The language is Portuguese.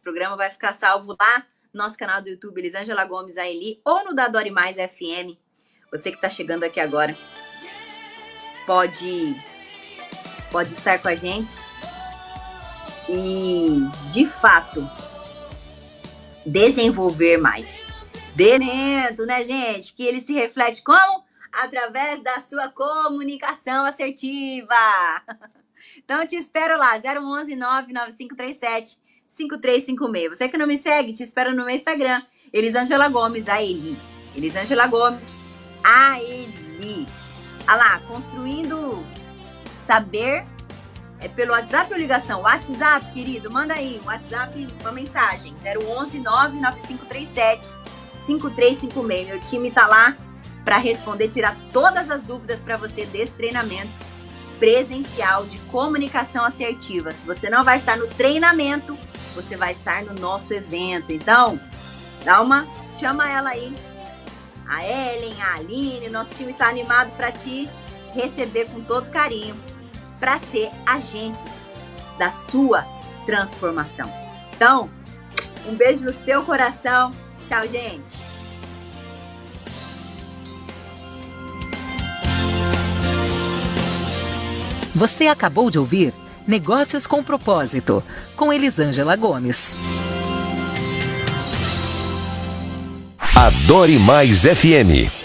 programa vai ficar salvo lá no nosso canal do YouTube, Elisângela Gomes Aeli, ou no da Adore Mais FM. Você que está chegando aqui agora pode estar com a gente e, de fato, desenvolver mais. Dentro, né, gente? Que ele se reflete como? Através da sua comunicação assertiva. Então, eu te espero lá, 011 99537 5356. Você que não me segue, te espero no meu Instagram, Elisângela Gomes Aeli. Elisângela Gomes Aeli. Ah lá, construindo saber pelo WhatsApp ou ligação? WhatsApp, querido, manda aí, WhatsApp, uma mensagem, 011 99537 5356. Meu time tá lá para responder, tirar todas as dúvidas para você desse treinamento presencial de comunicação assertiva. Se você não vai estar no treinamento, você vai estar no nosso evento. Então, chama ela aí, a Ellen, a Aline, nosso time está animado para te receber com todo carinho, para ser agentes da sua transformação. Então, um beijo no seu coração. Tchau, gente. Você acabou de ouvir Negócios com Propósito, com Elisângela Gomes. Adore Mais FM.